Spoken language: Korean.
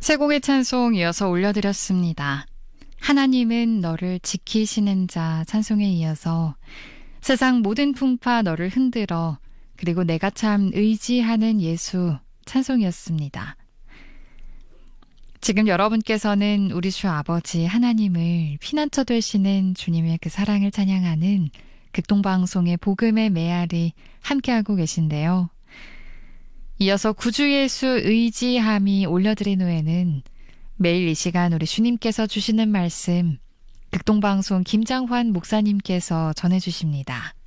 세 곡의 찬송 이어서 올려드렸습니다. 하나님은 너를 지키시는 자 찬송에 이어서 세상 모든 풍파 너를 흔들어 그리고 내가 참 의지하는 예수 찬송이었습니다. 지금 여러분께서는 우리 주 아버지 하나님을 피난처 되시는 주님의 그 사랑을 찬양하는 극동방송의 복음의 메아리 함께하고 계신데요. 이어서 구주 예수 의지함이 올려드린 후에는 매일 이 시간 우리 주님께서 주시는 말씀 극동방송 김장환 목사님께서 전해주십니다.